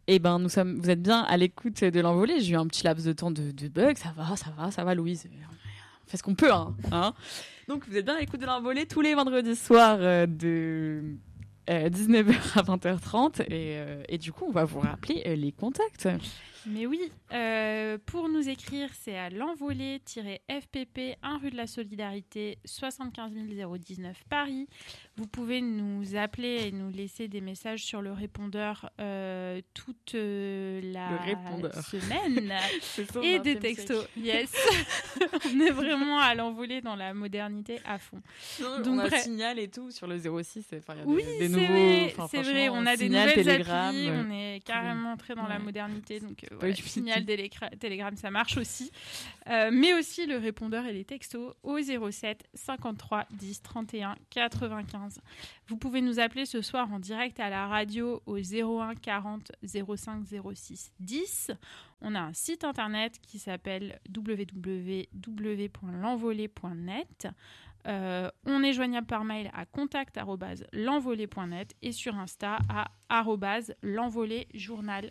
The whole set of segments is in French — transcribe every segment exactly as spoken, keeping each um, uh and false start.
Eh ben, nous sommes, vous êtes bien à l'écoute de l'envolée. J'ai eu un petit laps de temps de, de bug. Ça va, ça va, ça va, Louise. On fait ce qu'on peut, hein. hein Donc, vous êtes bien à l'écoute de l'envolée tous les vendredis soirs euh, de euh, dix-neuf heures à vingt heures trente. Et, euh, et du coup, on va vous rappeler euh, les contacts. Mais oui, euh, pour nous écrire, c'est à l'envolée-F P P, un rue de la Solidarité, soixante-quinze mille dix-neuf Paris. Vous pouvez nous appeler et nous laisser des messages sur le répondeur euh, toute euh, la semaine. Et des textos. Siècle. Yes. On est vraiment à l'envolée dans la modernité à fond. Non, Donc, on a bref... Signal et tout sur le zéro six. Enfin, y a oui, des, des c'est nouveaux, vrai. enfin, c'est vrai. On a Signal, des nouvelles Telegram, applis. euh... On est carrément entré dans ouais. la modernité. Donc, euh, ouais, Signal, Telegram, ça marche aussi. Euh, mais aussi le répondeur et les textos au zéro sept cinquante-trois dix trente et un quatre-vingt-quinze. Vous pouvez nous appeler ce soir en direct à la radio au zéro un quarante zéro cinq zéro six dix. On a un site internet qui s'appelle w w w point l'envolée point net. Euh, on est joignable par mail à contact arobase l'envolée point net et sur Insta à arobase l'envolée journal.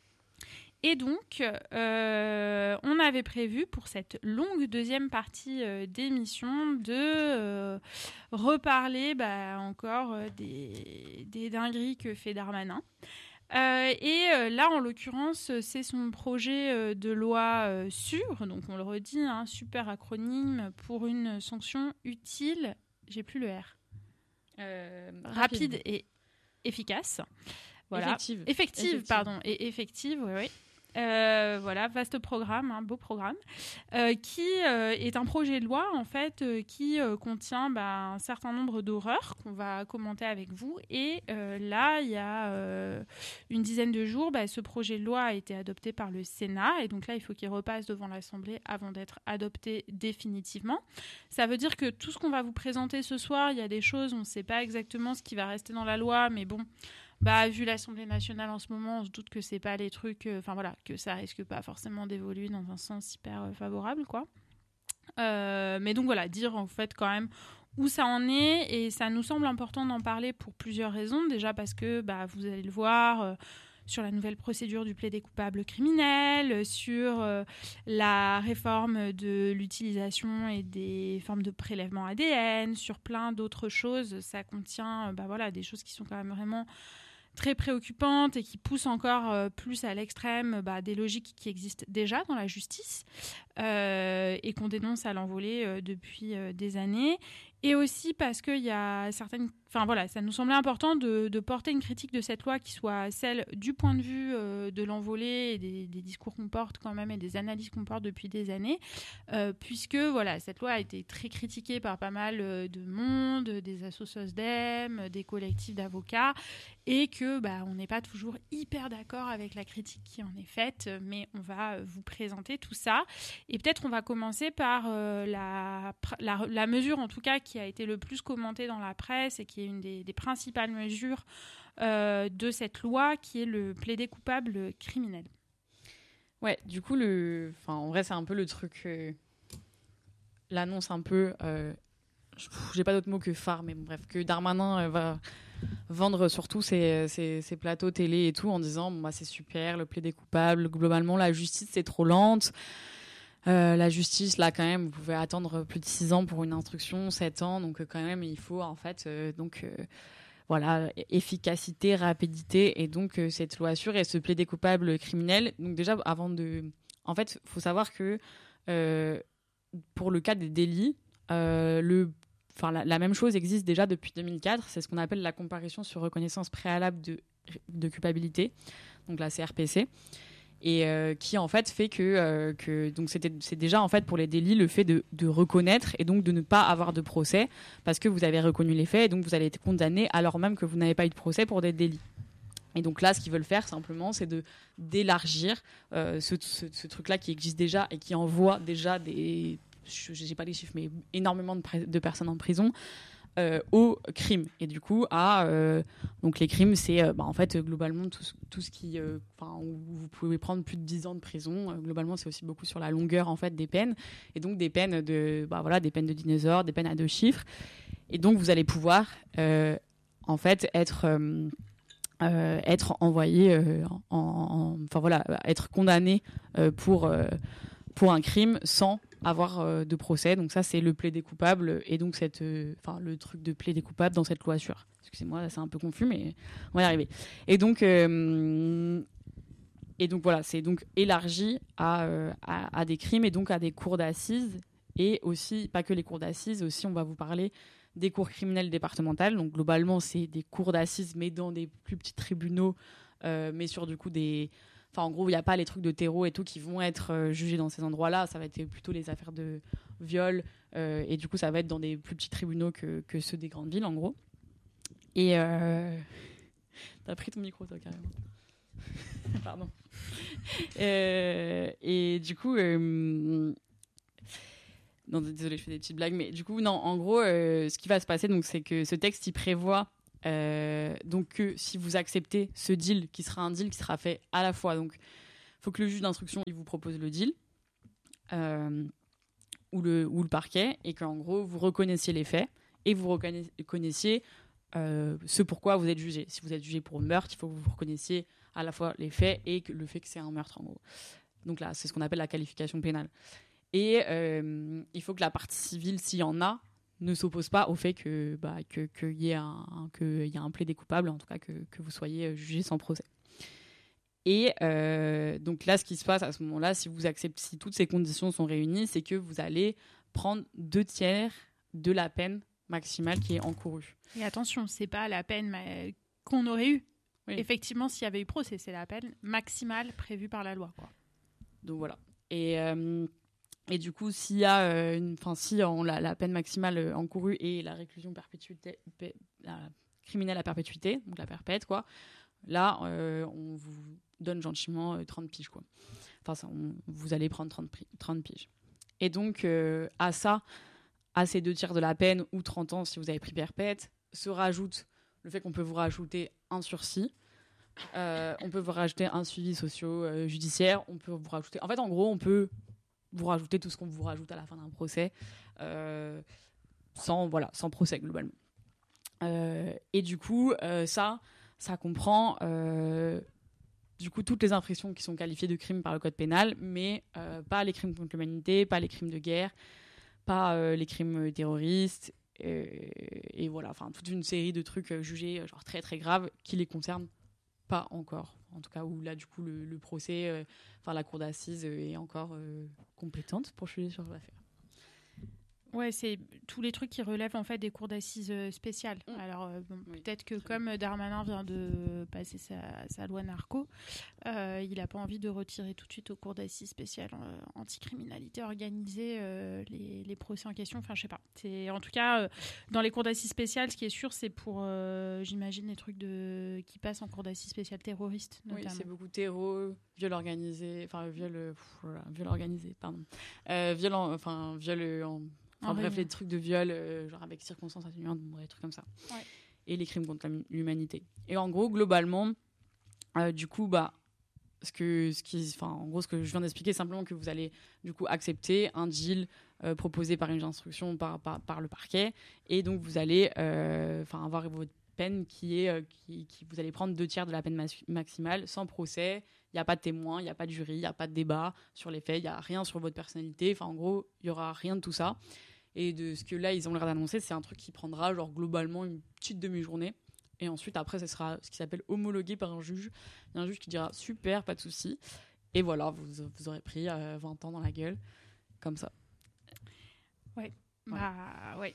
Et donc, euh, on avait prévu pour cette longue deuxième partie euh, d'émission de euh, reparler bah, encore euh, des, des dingueries que fait Darmanin. Euh, et euh, là, en l'occurrence, c'est son projet euh, de loi euh, SUR, donc on le redit, hein, super acronyme pour une sanction utile, j'ai plus le R, euh, rapide. rapide et efficace. Voilà. Effective. Effective, effective. pardon, et effective, oui, oui. Euh, voilà, vaste programme, un beau programme, euh, qui euh, est un projet de loi en fait euh, qui euh, contient bah, un certain nombre d'horreurs qu'on va commenter avec vous. Et euh, là, il y a euh, une dizaine de jours, bah, ce projet de loi a été adopté par le Sénat et donc là, il faut qu'il repasse devant l'Assemblée avant d'être adopté définitivement. Ça veut dire que tout ce qu'on va vous présenter ce soir, il y a des choses, on ne sait pas exactement ce qui va rester dans la loi, mais bon. Bah, vu l'Assemblée nationale en ce moment, on se doute que c'est pas les trucs, enfin euh, voilà, que ça risque pas forcément d'évoluer dans un sens hyper euh, favorable, quoi. Euh, mais donc voilà, dire en fait quand même où ça en est, et ça nous semble important d'en parler pour plusieurs raisons. Déjà parce que bah vous allez le voir. Euh, sur la nouvelle procédure du plaidé coupable criminel, sur euh, la réforme de l'utilisation et des formes de prélèvement A D N, sur plein d'autres choses. Ça contient bah voilà, des choses qui sont quand même vraiment très préoccupantes et qui poussent encore euh, plus à l'extrême bah, des logiques qui existent déjà dans la justice euh, et qu'on dénonce à l'envolée euh, depuis euh, des années. Et aussi parce qu'il y a certaines... Enfin voilà, ça nous semblait important de, de porter une critique de cette loi qui soit celle du point de vue euh, de l'envolée et des, des discours qu'on porte quand même et des analyses qu'on porte depuis des années, euh, puisque voilà, cette loi a été très critiquée par pas mal de monde, des assos SOSDEM, des collectifs d'avocats, et que bah, on n'est pas toujours hyper d'accord avec la critique qui en est faite, mais on va vous présenter tout ça. Et peut-être on va commencer par euh, la, la, la mesure en tout cas qui a été le plus commentée dans la presse et qui est une des, des principales mesures euh, de cette loi, qui est le plaidé coupable criminel. Ouais, du coup, le... enfin, en vrai, c'est un peu le truc... Euh... L'annonce un peu... Euh... J'ai pas d'autre mot que phare, mais bon, bref, que Darmanin euh, va vendre surtout ses, ses, ses plateaux télé et tout en disant bon, bah, c'est super, le plaidé coupable, globalement, la justice, c'est trop lente. Euh, la justice, là, quand même, vous pouvez attendre plus de six ans pour une instruction, sept ans, donc euh, quand même, il faut, en fait, euh, donc, euh, voilà, efficacité, rapidité, et donc, euh, cette loi SUR et ce plaidé coupable criminel. Donc, déjà, avant de... En fait, il faut savoir que, euh, pour le cas des délits, euh, le... enfin, la, la même chose existe déjà depuis deux mille quatre, c'est ce qu'on appelle la comparution sur reconnaissance préalable de, de culpabilité, donc la C R P C. Et euh, qui en fait fait que, euh, que donc c'était, c'est déjà en fait pour les délits le fait de, de reconnaître et donc de ne pas avoir de procès parce que vous avez reconnu les faits et donc vous allez être condamné alors même que vous n'avez pas eu de procès pour des délits. Et donc là, ce qu'ils veulent faire simplement, c'est de d'élargir euh, ce, ce, ce truc-là qui existe déjà et qui envoie déjà des, je, j'ai pas les chiffres, mais énormément de, pr- de personnes en prison. Euh, aux crimes et du coup à euh, donc les crimes c'est euh, bah, en fait globalement tout, tout ce qui enfin euh, vous pouvez prendre plus de dix ans de prison, euh, globalement c'est aussi beaucoup sur la longueur en fait des peines et donc des peines de bah voilà des peines de dinosaures, des peines à deux chiffres et donc vous allez pouvoir euh, en fait être euh, euh, être envoyé, euh, en, en, enfin voilà, être condamné euh, pour euh, pour un crime sans avoir euh, de procès. Donc ça, c'est le plaidé coupable et donc cette, enfin euh, le truc de plaidé coupable dans cette loi sûre. Excusez-moi, c'est un peu confus, mais on va y arriver. Et donc euh, et donc voilà, c'est donc élargi à, euh, à à des crimes et donc à des cours d'assises et aussi pas que les cours d'assises, aussi on va vous parler des cours criminelles départementales. Donc globalement, c'est des cours d'assises, mais dans des plus petits tribunaux, euh, mais sur du coup des... Enfin, en gros, il n'y a pas les trucs de terreau et tout qui vont être euh, jugés dans ces endroits-là. Ça va être plutôt les affaires de viol. Euh, et du coup, ça va être dans des plus petits tribunaux que, que ceux des grandes villes, en gros. Et... Euh... T'as pris ton micro, toi, carrément. Pardon. euh, et du coup... Euh... Non, désolé, je fais des petites blagues, mais du coup, non, en gros, euh, ce qui va se passer, donc, c'est que ce texte, il prévoit euh, donc que si vous acceptez ce deal, qui sera un deal qui sera fait à la fois, donc, il faut que le juge d'instruction, il vous propose le deal, euh, ou, le, ou le parquet, et qu'en gros, vous reconnaissiez les faits, et vous reconnaissiez euh, ce pourquoi vous êtes jugé. Si vous êtes jugé pour meurtre, il faut que vous reconnaissiez à la fois les faits et que le fait que c'est un meurtre, en gros. Donc là, c'est ce qu'on appelle la qualification pénale. Et euh, il faut que la partie civile, s'il y en a, ne s'oppose pas au fait que, bah, que, qu'il y ait un, qu'il y a un plaidé coupable, en tout cas que, que vous soyez jugé sans procès. Et euh, donc là, ce qui se passe à ce moment-là, si vous acceptez, si toutes ces conditions sont réunies, c'est que vous allez prendre deux tiers de la peine maximale qui est encourue. Et attention, c'est pas la peine ma- qu'on aurait eue. Oui. Effectivement, s'il y avait eu procès, c'est la peine maximale prévue par la loi, quoi. Donc voilà. Et euh, Et du coup, s'il y a euh, une, enfin, si on, la, la peine maximale encourue est la réclusion perpétuité, pe, la criminelle à perpétuité, donc la perpète, quoi, là, euh, on vous donne gentiment euh, trente piges, quoi. Enfin, ça, on, vous allez prendre trente, trente piges. Et donc, euh, à ça, à ces deux tiers de la peine, ou trente ans si vous avez pris perpète, se rajoute le fait qu'on peut vous rajouter un sursis. Euh, on peut vous rajouter un suivi socio-judiciaire. On peut vous rajouter... En fait, en gros, on peut... vous rajoutez tout ce qu'on vous rajoute à la fin d'un procès, euh, sans, voilà, sans procès globalement. Euh, et du coup, euh, ça, ça comprend euh, du coup toutes les infractions qui sont qualifiées de crimes par le code pénal, mais euh, pas les crimes contre l'humanité, pas les crimes de guerre, pas euh, les crimes terroristes, euh, et voilà, enfin toute une série de trucs jugés genre très très graves qui les concernent pas encore. En tout cas, où là, du coup, le, le procès, euh, enfin, la cour d'assises est encore euh, compétente pour juger sur l'affaire. Ouais, c'est tous les trucs qui relèvent en fait des cours d'assises spéciales. Mmh. Alors euh, bon, oui, peut-être que comme bien. Darmanin vient de passer sa, sa loi narco, euh, il n'a pas envie de retirer tout de suite aux cours d'assises spéciales euh, anticriminalité organisée euh, les, les procès en question. Enfin, je sais pas. C'est en tout cas euh, dans les cours d'assises spéciales, ce qui est sûr, c'est pour, euh, j'imagine, les trucs de qui passent en cours d'assises spéciales terroristes. Oui, c'est beaucoup terreau, viol organisé, enfin viol, pff, voilà, viol organisé, pardon, euh, viol, en, enfin viol en Enfin, bref, les trucs de viol, euh, genre avec circonstances atténuantes, bon, des trucs comme ça. Ouais. Et les crimes contre l'humanité. Et en gros, globalement, euh, du coup, bah, ce que, ce qui, enfin, en gros, ce que je viens d'expliquer, c'est simplement que vous allez, du coup, accepter un deal euh, proposé par une instruction par, par, par le parquet. Et donc, vous allez, euh, enfin, avoir votre peine qui est, euh, qui, qui, vous allez prendre deux tiers de la peine ma- maximale, sans procès. Il n'y a pas de témoin, il n'y a pas de jury, il n'y a pas de débat sur les faits, il n'y a rien sur votre personnalité. Enfin, en gros, il n'y aura rien de tout ça. Et de ce que là, ils ont l'air d'annoncer, c'est un truc qui prendra genre globalement une petite demi-journée. Et ensuite, après, ce sera ce qui s'appelle homologué par un juge. Il y a un juge qui dira super, pas de souci. Et voilà, vous, vous aurez pris euh, vingt ans dans la gueule, comme ça. Ouais, ouais. Bah ouais.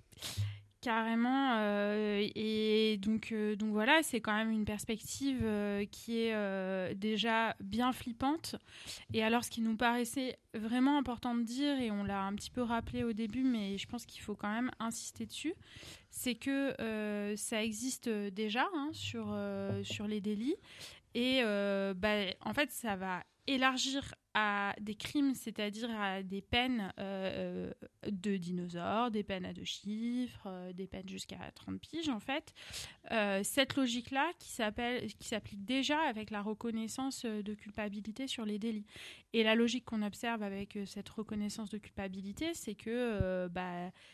Carrément. Euh, et donc, euh, donc voilà, c'est quand même une perspective euh, qui est euh, déjà bien flippante. Et alors, ce qui nous paraissait vraiment important de dire, et on l'a un petit peu rappelé au début, mais je pense qu'il faut quand même insister dessus, c'est que euh, ça existe déjà hein, sur, euh, sur les délits. Et euh, bah, en fait, ça va élargir à des crimes, c'est-à-dire à des peines euh, de dinosaures, des peines à deux chiffres, euh, des peines jusqu'à trente piges, en fait. Euh, cette logique-là qui, s'appelle, qui s'applique déjà avec la reconnaissance de culpabilité sur les délits. Et la logique qu'on observe avec cette reconnaissance de culpabilité, c'est que... Euh, bah,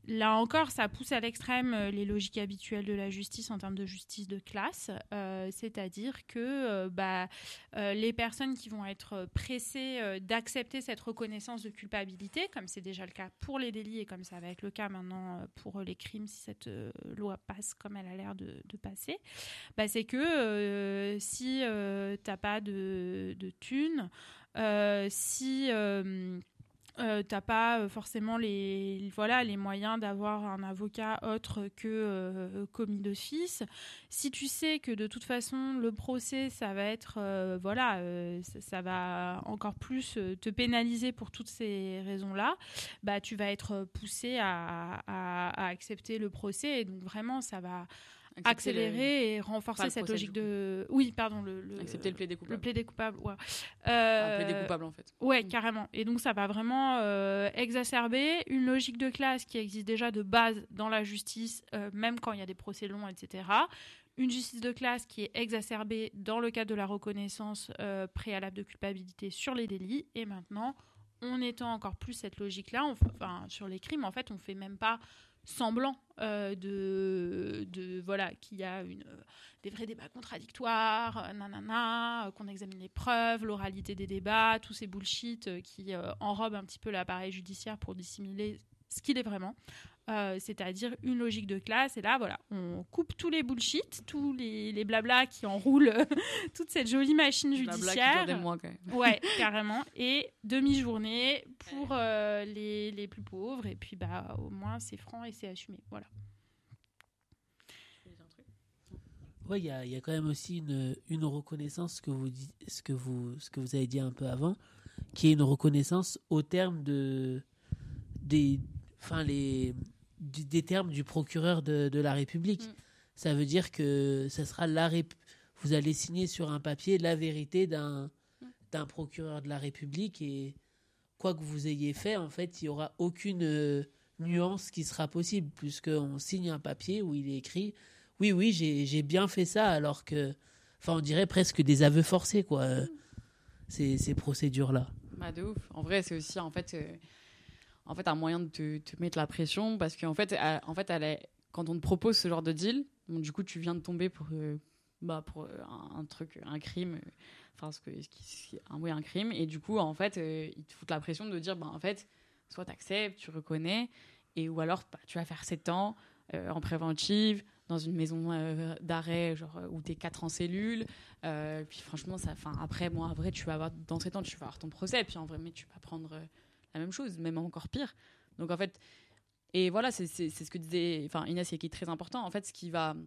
là encore, ça pousse à l'extrême euh, les logiques habituelles de la justice en termes de justice de classe, euh, c'est-à-dire que euh, bah, euh, les personnes qui vont être pressées euh, d'accepter cette reconnaissance de culpabilité, comme c'est déjà le cas pour les délits et comme ça va être le cas maintenant euh, pour les crimes si cette euh, loi passe comme elle a l'air de, de passer, bah, c'est que euh, si euh, t'as pas de, de thunes, euh, si... Euh, Euh, t'as pas forcément les, voilà, les moyens d'avoir un avocat autre que euh, commis d'office. Si tu sais que de toute façon le procès ça va être euh, voilà euh, ça, ça va encore plus euh, te pénaliser pour toutes ces raisons-là, bah tu vas être poussé à, à, à accepter le procès et donc vraiment ça va accélérer le... et renforcer cette procès, logique de oui pardon le, le accepter le plaidé coupable le plaidé coupable ouais euh... ah, plaidé coupable en fait ouais mmh. carrément et donc ça va vraiment euh, exacerber une logique de classe qui existe déjà de base dans la justice euh, même quand il y a des procès longs etc, une justice de classe qui est exacerbée dans le cadre de la reconnaissance euh, préalable de culpabilité sur les délits et maintenant on étend encore plus cette logique là on, enfin sur les crimes en fait on fait même pas semblant euh, de, de voilà qu'il y a une, euh, des vrais débats contradictoires, euh, nanana, euh, qu'on examine les preuves, l'oralité des débats, tous ces bullshit euh, qui euh, enrobent un petit peu l'appareil judiciaire pour dissimuler ce qu'il est vraiment, euh, c'est-à-dire une logique de classe. Et là, voilà, on coupe tous les bullshit, tous les, les blablas qui enroulent toute cette jolie machine judiciaire. Blabla qui dure des mois, quand même. Ouais, carrément. Et demi-journée pour euh, les, les plus pauvres. Et puis, bah, au moins, c'est franc et c'est assumé. Voilà. Oui, il y a, y a quand même aussi une, une reconnaissance, ce que, vous, ce, que vous, ce que vous avez dit un peu avant, qui est une reconnaissance au terme de, des, enfin les, du, des termes du procureur de, de la République. Mm. Ça veut dire que ça sera la rép... vous allez signer sur un papier la vérité d'un, mm. d'un procureur de la République et quoi que vous ayez fait, en fait, il n'y aura aucune euh, nuance qui sera possible puisqu'on signe un papier où il est écrit « Oui, oui, j'ai, j'ai bien fait ça », alors que, enfin, on dirait presque des aveux forcés, quoi, euh, ces, ces procédures-là. Bah, de ouf. En vrai, c'est aussi, en fait... Euh... en fait, un moyen de te, te mettre la pression parce qu'en fait, elle, en fait elle est, quand on te propose ce genre de deal, bon, du coup, tu viens de tomber pour, euh, bah, pour euh, un, un truc, un crime, enfin, ce, que, ce qui, un, oui, un crime, et du coup, en fait, euh, ils te foutent la pression de dire, bah, en fait, soit tu acceptes, tu reconnais, et, ou alors bah, tu vas faire sept ans euh, en préventive, dans une maison euh, d'arrêt, genre, où tu es quatre en cellule, euh, puis franchement, ça, après, moi, en vrai, tu vas avoir, dans sept ans, tu vas avoir ton procès, puis en vrai, mais tu vas prendre... Euh, la même chose, même encore pire. Donc en fait, et voilà, c'est, c'est, c'est ce que disait enfin, Inès et qui est très important. En fait, ce qui va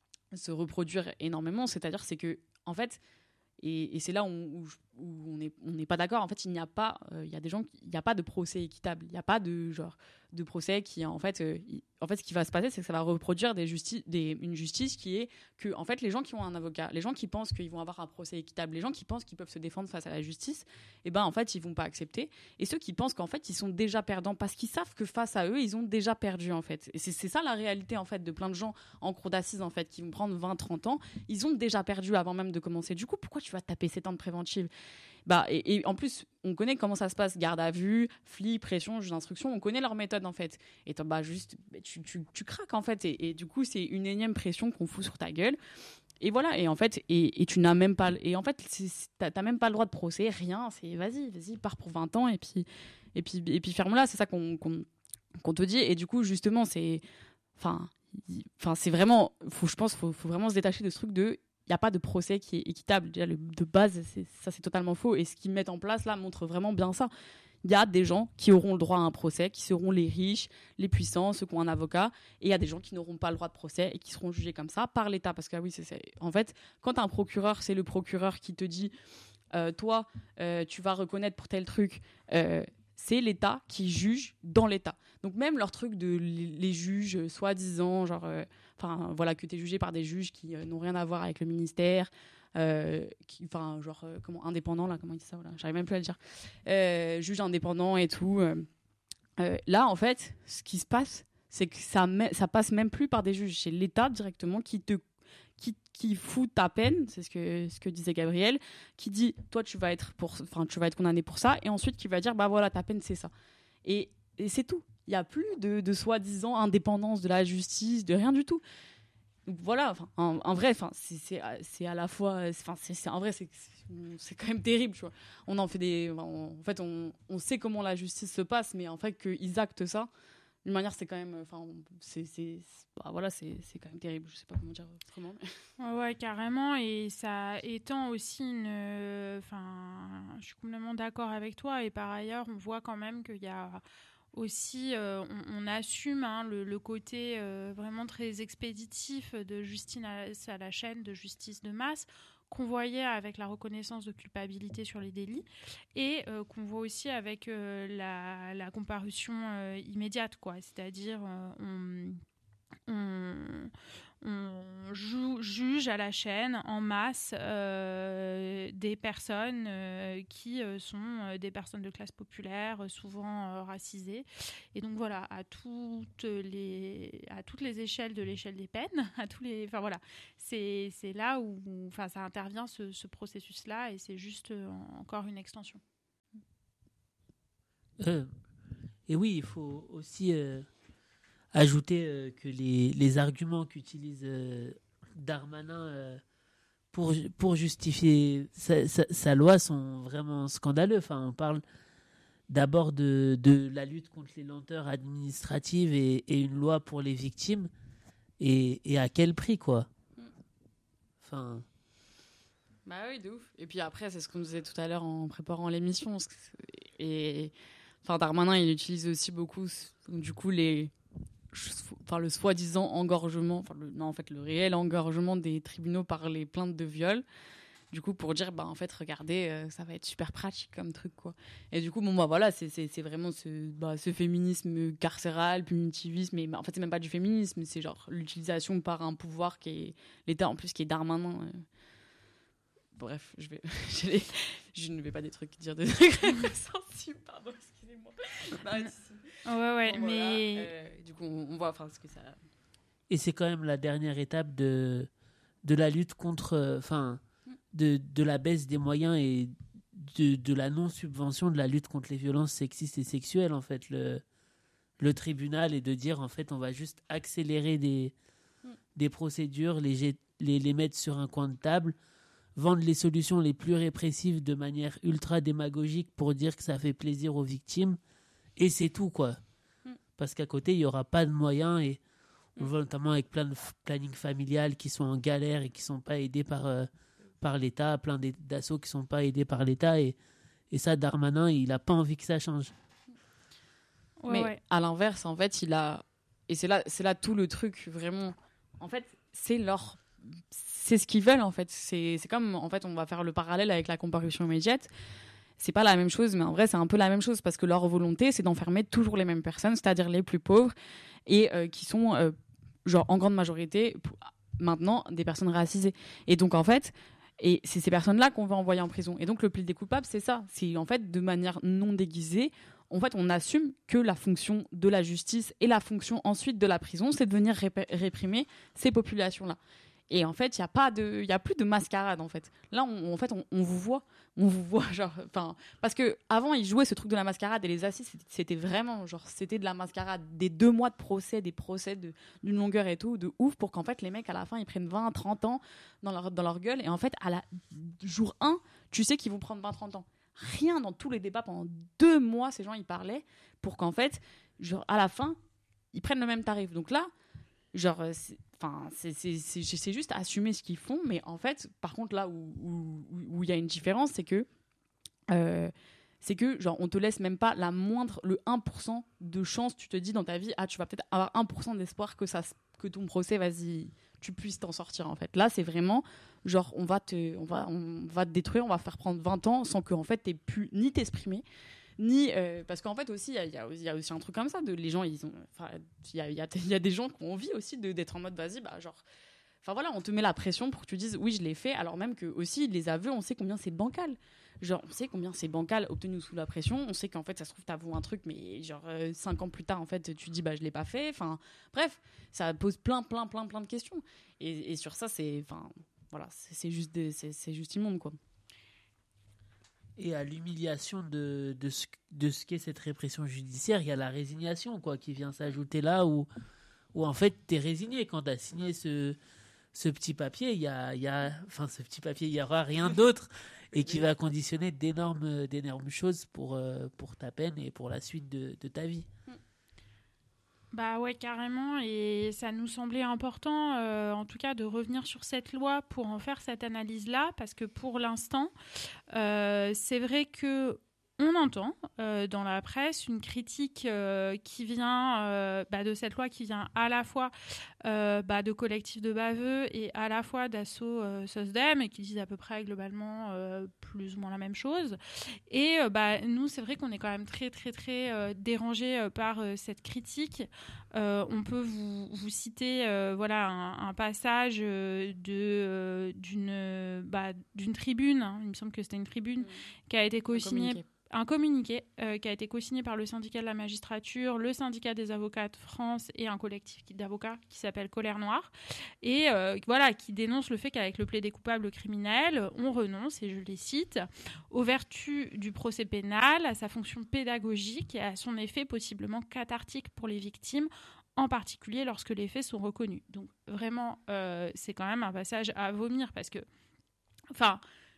se reproduire énormément, c'est-à-dire c'est que, en fait, et, et c'est là où, où, où on n'est on n'est pas d'accord. En fait, il n'y a pas, euh, il y a des gens, il n'y a pas de procès équitable. Il n'y a pas de genre de procès qui, en fait, euh, il, en fait, ce qui va se passer, c'est que ça va reproduire des justi- des, une justice qui est que, en fait, les gens qui ont un avocat, les gens qui pensent qu'ils vont avoir un procès équitable, les gens qui pensent qu'ils peuvent se défendre face à la justice, et ben, en fait, ils vont pas accepter. Et ceux qui pensent qu'en fait, ils sont déjà perdants parce qu'ils savent que face à eux, ils ont déjà perdu, en fait. Et c'est, c'est ça la réalité, en fait, de plein de gens en cour d'assises, en fait, qui vont prendre vingt, trente ans. Ils ont déjà perdu avant même de commencer. Du coup, pourquoi tu vas taper sept ans de préventive? Bah, et, et en plus, on connaît comment ça se passe, garde à vue, flic, pression, juge d'instruction, on connaît leur méthode en fait. Et bah, juste, tu, tu, tu craques en fait. Et, et du coup, c'est une énième pression qu'on fout sur ta gueule. Et voilà, et en fait, et, et tu n'as même pas, et en fait, c'est, c'est, t'as, t'as même pas le droit de procès, rien. C'est vas-y, vas-y, pars pour vingt ans et puis, et puis, et puis ferme-la. C'est ça qu'on, qu'on, qu'on te dit. Et du coup, justement, c'est, enfin, enfin, c'est vraiment, faut, je pense, faut, faut vraiment se détacher de ce truc de. Il n'y a pas de procès qui est équitable. Déjà, le, de base, c'est, ça, c'est totalement faux. Et ce qu'ils mettent en place, là, montre vraiment bien ça. Il y a des gens qui auront le droit à un procès, qui seront les riches, les puissants, ceux qui ont un avocat. Et il y a des gens qui n'auront pas le droit de procès et qui seront jugés comme ça par l'État. Parce que, oui, c'est, c'est... en fait, quand tu as un procureur, c'est le procureur qui te dit euh, « Toi, euh, tu vas reconnaître pour tel truc euh, », c'est l'État qui juge dans l'État. Donc même leur truc de les juges, soi-disant, genre... Euh, Enfin, voilà, que tu es jugé par des juges qui euh, n'ont rien à voir avec le ministère, euh, qui, enfin, genre, euh, comment, indépendant, là, comment il dit ça, voilà, j'arrive même plus à le dire, euh, juge indépendant et tout. Euh, euh, là, en fait, ce qui se passe, c'est que ça, met, ça passe même plus par des juges, c'est l'État directement qui te qui, qui fout ta peine, c'est ce que, ce que disait Gabriel, qui dit, toi, tu vas être, pour, enfin, tu vas être condamné pour ça, et ensuite qui va dire, bah voilà, ta peine, c'est ça. Et, et c'est tout. il y a plus de, de soi-disant indépendance de la justice, de rien du tout. Donc voilà, enfin, en, en vrai, enfin, c'est, c'est, c'est à la fois, enfin, c'est, c'est en vrai, c'est, c'est, c'est quand même terrible, tu vois. On en fait des, on, en fait, on, on sait comment la justice se passe, mais en fait qu'ils actent ça, d'une manière, c'est quand même, enfin, c'est, c'est, c'est bah, voilà, c'est, c'est quand même terrible. Je sais pas comment dire autrement. Mais... Ouais, ouais, carrément, et ça étend aussi une, enfin, je suis complètement d'accord avec toi, et par ailleurs, on voit quand même qu'il y a aussi, euh, on, on assume hein, le, le côté euh, vraiment très expéditif de justice à, à la chaîne, de justice de masse, qu'on voyait avec la reconnaissance de culpabilité sur les délits, et euh, qu'on voit aussi avec euh, la, la comparution euh, immédiate, quoi. C'est-à-dire, euh, on, on, on jou- juge à la chaîne en masse euh, des personnes euh, qui euh, sont euh, des personnes de classe populaire, euh, souvent euh, racisées. Et donc voilà, à toutes les, à toutes les échelles de l'échelle des peines, à tous les, enfin voilà, c'est, c'est là où, enfin, ça intervient ce, ce processus-là, et c'est juste euh, encore une extension. Euh, et oui, il faut aussi euh, ajouter euh, que les, les arguments qu'utilise euh, Darmanin euh, pour, pour justifier sa, sa, sa loi sont vraiment scandaleux. Enfin, on parle d'abord de, de la lutte contre les lenteurs administratives et, et une loi pour les victimes. Et, et à quel prix, quoi? Enfin... Bah oui, de ouf. Et puis après, c'est ce qu'on disait tout à l'heure en préparant l'émission. Et enfin, Darmanin, il utilise aussi beaucoup, du coup, les, enfin, le soi-disant engorgement, enfin, le, non, en fait, le réel engorgement des tribunaux par les plaintes de viol. Du coup, pour dire, bah, en fait, regardez, euh, ça va être super pratique comme truc, quoi. Et du coup, bon, bah, voilà, c'est, c'est, c'est vraiment ce, bah, ce féminisme carcéral, punitivisme, mais bah, en fait, c'est même pas du féminisme, c'est genre l'utilisation par un pouvoir qui est l'État, en plus, qui est Darmanin. Euh, Bref, je, vais, je, les, je ne vais pas des trucs dire des trucs sensibles, pardon, excusez-moi. Non, ouais, ouais, bon, mais... voilà, euh, du coup, on, on voit enfin, ce que ça... Et c'est quand même la dernière étape de, de la lutte contre... Enfin, euh, de, de la baisse des moyens et de, de la non-subvention de la lutte contre les violences sexistes et sexuelles, en fait, le, le tribunal, et de dire, en fait, on va juste accélérer des, mm. des procédures, les, les, les mettre sur un coin de table, vendre les solutions les plus répressives de manière ultra démagogique pour dire que ça fait plaisir aux victimes, et c'est tout, quoi. Mm. Parce qu'à côté, il n'y aura pas de moyens, et on le voit notamment avec plein de planning familial qui sont en galère et qui ne sont pas aidés par, euh, par l'État, plein d'assauts qui ne sont pas aidés par l'État, et, et ça, Darmanin, il n'a pas envie que ça change. Ouais, Mais ouais. à l'inverse, en fait, il a... Et c'est là, c'est là tout le truc, vraiment... En fait, c'est leur... C'est ce qu'ils veulent, en fait. C'est, c'est comme, en fait, on va faire le parallèle avec la comparution immédiate. C'est pas la même chose, mais en vrai, c'est un peu la même chose, parce que leur volonté, c'est d'enfermer toujours les mêmes personnes, c'est-à-dire les plus pauvres, et euh, qui sont, euh, genre, en grande majorité, maintenant, des personnes racisées. Et donc, en fait, et c'est ces personnes-là qu'on va envoyer en prison. Et donc, le plaider coupable, c'est ça. C'est, en fait, de manière non déguisée, en fait, on assume que la fonction de la justice et la fonction ensuite de la prison, c'est de venir rép- réprimer ces populations-là. Et en fait, il y a pas de, il y a plus de mascarade en fait. Là, on, en fait, on, on vous voit, on vous voit genre, enfin, parce que avant, ils jouaient ce truc de la mascarade et les assises, c'était, c'était vraiment genre, c'était de la mascarade, des deux mois de procès, des procès de, d'une longueur et tout, de ouf, pour qu'en fait les mecs à la fin ils prennent vingt, trente ans dans leur dans leur gueule. Et en fait, à la jour un, tu sais qu'ils vont prendre vingt, trente ans. Rien dans tous les débats pendant deux mois, ces gens ils parlaient pour qu'en fait, genre à la fin, ils prennent le même tarif. Donc là, genre. C'est, Enfin, c'est, c'est, c'est, c'est juste assumer ce qu'ils font, mais en fait, par contre, là où il où, où y a une différence, c'est que, euh, c'est que, genre, on te laisse même pas la moindre, le un pour cent de chance, tu te dis dans ta vie, ah, tu vas peut-être avoir un pour cent d'espoir que, ça, que ton procès, vas-y, tu puisses t'en sortir, en fait. Là, c'est vraiment, genre, on va te, on va, on va te détruire, on va faire prendre vingt ans sans que, en fait, t'aies pu ni t'exprimer, ni euh, parce qu'en fait aussi il y, y, y a aussi un truc comme ça de les gens ils ont enfin il y a, y, a, y a des gens qui ont envie aussi de, d'être en mode vas-y bah genre enfin voilà on te met la pression pour que tu dises oui je l'ai fait alors même que aussi les aveux on sait combien c'est bancal genre on sait combien c'est bancal obtenu sous la pression on sait qu'en fait ça se trouve t'avoues un truc mais genre euh, cinq ans plus tard en fait tu dis bah je l'ai pas fait enfin bref ça pose plein plein plein plein de questions et, et sur ça c'est enfin voilà c'est, c'est juste des, c'est, c'est juste immonde quoi. et à l'humiliation de, de, ce, de ce qu'est cette répression judiciaire, il y a la résignation quoi, qui vient s'ajouter là où, où en fait tu es résigné quand tu as signé ce, ce petit papier, il y a, il y a, enfin ce petit papier, il n'y aura rien d'autre et qui va conditionner d'énormes, d'énormes choses pour, euh, pour ta peine et pour la suite de, de ta vie. Bah ouais, carrément, et ça nous semblait important, euh, en tout cas, de revenir sur cette loi pour en faire cette analyse-là, parce que pour l'instant, euh, c'est vrai que on entend euh, dans la presse une critique euh, qui vient euh, bah, de cette loi, qui vient à la fois euh, bah, de collectifs de baveux et à la fois d'Asso euh, SOSDEM, et qui disent à peu près globalement euh, plus ou moins la même chose. Et euh, bah, nous, c'est vrai qu'on est quand même très, très, très euh, dérangés euh, par euh, cette critique. Euh, on peut vous, vous citer euh, voilà, un, un passage euh, de, euh, d'une, bah, d'une tribune, hein, il me semble que c'était une tribune, mmh. qui a été co-signée. Un communiqué euh, qui a été co-signé par le syndicat de la magistrature, le syndicat des avocats de France et un collectif d'avocats qui s'appelle Colère Noire, et euh, voilà, qui dénonce le fait qu'avec le plaidé coupable criminel, on renonce, et je les cite, aux vertus du procès pénal, à sa fonction pédagogique et à son effet possiblement cathartique pour les victimes, en particulier lorsque les faits sont reconnus. Donc vraiment, euh, c'est quand même un passage à vomir, parce que, enfin...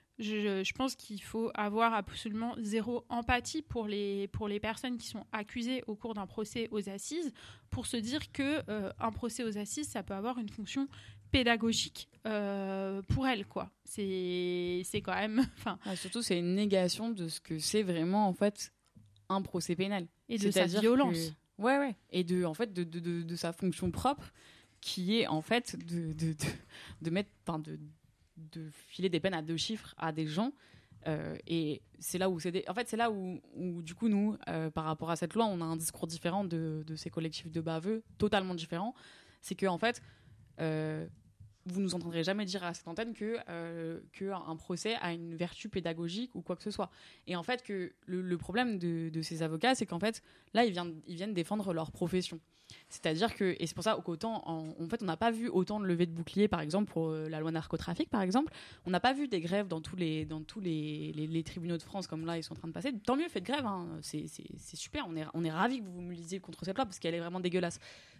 Je, je pense qu'il faut avoir absolument zéro empathie pour les, pour les personnes qui sont accusées au cours d'un procès aux assises, pour se dire qu'un euh, procès aux assises, ça peut avoir une fonction pédagogique euh, pour elles, quoi. C'est, c'est quand même... Ah, surtout, c'est une négation de ce que c'est vraiment, en fait, un procès pénal. Et de sa violence. Que... Ouais, ouais. Et de, en fait, de, de, de, de sa fonction propre, qui est, en fait, de, de, de, de mettre... Enfin, de... de filer des peines à deux chiffres à des gens euh, et c'est là où c'est des... en fait c'est là où, où du coup nous euh, par rapport à cette loi on a un discours différent de, de ces collectifs de baveux, totalement différent. C'est que en fait euh, vous nous entendrez jamais dire à cette antenne que euh, qu'un procès a une vertu pédagogique ou quoi que ce soit, et en fait que le, le problème de, de ces avocats, c'est qu'en fait là ils viennent, ils viennent défendre leur profession. C'est-à-dire que, et c'est pour ça qu'autant, en, en fait, on n'a pas vu autant de levées de boucliers, par exemple, pour euh, la loi narcotrafic, par exemple. On n'a pas vu des grèves dans tous les, dans tous les, les, les tribunaux de France, comme là, ils sont en train de passer. Tant mieux, faites grève, hein. c'est, c'est, c'est super. On est, on est ravis que vous vous mobilisiez contre cette loi, parce qu'elle est vraiment dégueulasse.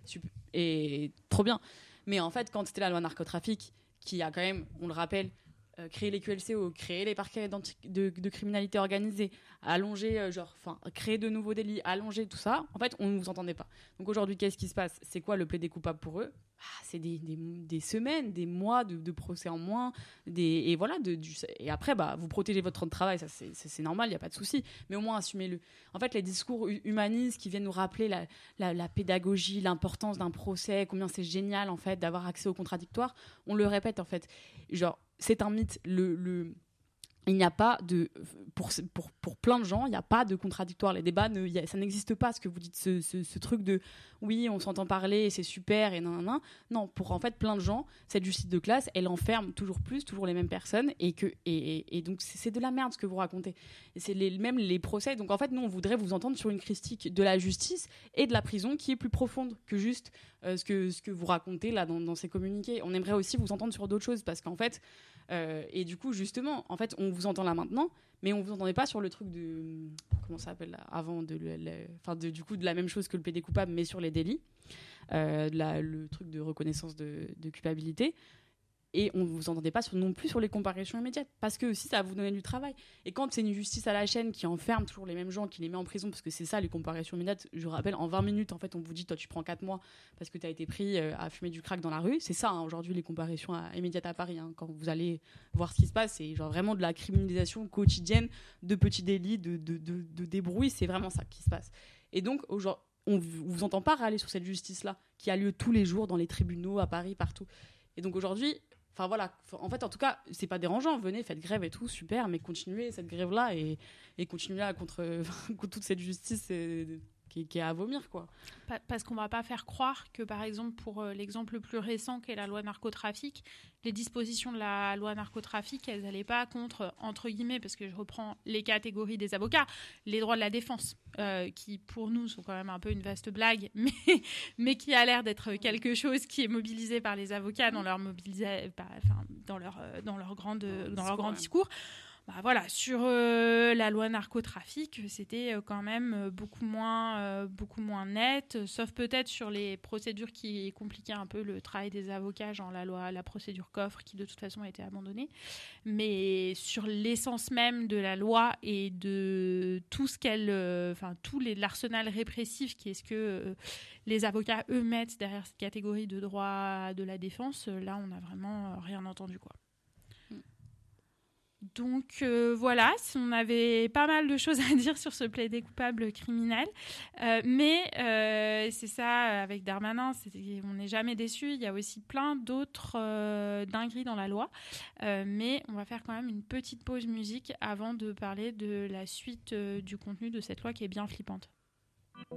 Et trop bien. Mais en fait, quand c'était la loi narcotrafic, qui a quand même, on le rappelle, Euh, créer les Q L C O, créer les parquets de, de criminalité organisée, allonger, euh, genre, enfin, créer de nouveaux délits, allonger tout ça, en fait, on ne vous entendait pas. Donc aujourd'hui, qu'est-ce qui se passe ? C'est quoi le plaidé coupable pour eux ? Ah, c'est des, des, des semaines, des mois de, de procès en moins, des, et voilà, de, du, et après, bah, vous protégez votre temps de travail, ça c'est, c'est, c'est normal, il n'y a pas de souci, mais au moins assumez-le. En fait, les discours humanistes qui viennent nous rappeler la, la, la pédagogie, l'importance d'un procès, combien c'est génial, en fait, d'avoir accès au contradictoire, on le répète, en fait. Genre, c'est un mythe. Le, le... Il n'y a pas de... Pour, pour, pour plein de gens, il n'y a pas de contradictoire. Les débats, ne, y a, ça n'existe pas, ce que vous dites, ce, ce, ce truc de « oui, on s'entend parler, et c'est super, et nan, nan, nan ». Non, pour en fait plein de gens, cette justice de classe, elle enferme toujours plus, toujours les mêmes personnes, et, que, et, et, et donc c'est, c'est de la merde ce que vous racontez. Et c'est les, même les procès. Donc en fait, nous, on voudrait vous entendre sur une critique de la justice et de la prison qui est plus profonde que juste euh, ce, que, ce que vous racontez là dans, dans ces communiqués. On aimerait aussi vous entendre sur d'autres choses, parce qu'en fait... Euh, et du coup, justement, en fait, on vous entend là maintenant, mais on vous entendait pas sur le truc de comment ça s'appelle là, avant de, le, le, enfin de du coup de la même chose que le plaidé coupable, mais sur les délits, euh, la, le truc de reconnaissance de, de culpabilité. Et on ne vous entendait pas sur, non plus sur les comparutions immédiates, parce que aussi ça va vous donner du travail. Et quand c'est une justice à la chaîne qui enferme toujours les mêmes gens, qui les met en prison, parce que c'est ça les comparutions immédiates, je rappelle, en vingt minutes, en fait, on vous dit, toi tu prends quatre mois parce que tu as été pris à fumer du crack dans la rue. C'est ça, hein, aujourd'hui, les comparutions à, immédiates à Paris. Hein, quand vous allez voir ce qui se passe, c'est genre vraiment de la criminalisation quotidienne de petits délits, de, de, de, de débrouille, c'est vraiment ça qui se passe. Et donc, aujourd'hui, on ne vous entend pas râler sur cette justice-là, qui a lieu tous les jours dans les tribunaux, à Paris, partout. Et donc aujourd'hui... Enfin voilà, en fait en tout cas c'est pas dérangeant, venez, faites grève et tout, super, mais continuez cette grève-là et, et continuez à contre, contre toute cette justice et, qui, qui est à vomir, quoi. Parce qu'on va pas faire croire que par exemple pour l'exemple le plus récent qu'est la loi narcotrafic, les dispositions de la loi narcotrafic, elles n'allaient pas contre, entre guillemets, parce que je reprends les catégories des avocats, les droits de la défense, euh, qui pour nous sont quand même un peu une vaste blague, mais, mais qui a l'air d'être quelque chose qui est mobilisé par les avocats dans leur, mobilisa- bah, enfin, dans leur, dans leur, grande, dans leur grand discours. bah voilà, sur euh, la loi narcotrafic, c'était euh, quand même euh, beaucoup moins, euh, beaucoup moins net, euh, sauf peut-être sur les procédures qui compliquaient un peu le travail des avocats, genre la loi, la procédure coffre, qui de toute façon a été abandonnée. Mais sur l'essence même de la loi et de tout ce qu'elle, enfin euh, tout les, l'arsenal répressif, qui est ce que euh, les avocats eux mettent derrière cette catégorie de droit de la défense, euh, là on n'a vraiment euh, rien entendu, quoi. Donc euh, voilà, on avait pas mal de choses à dire sur ce plaidé coupable criminel, euh, mais euh, c'est ça avec Darmanin, c'est, on n'est jamais déçu. Il y a aussi plein d'autres euh, dingueries dans la loi, euh, mais on va faire quand même une petite pause musique avant de parler de la suite euh, du contenu de cette loi qui est bien flippante.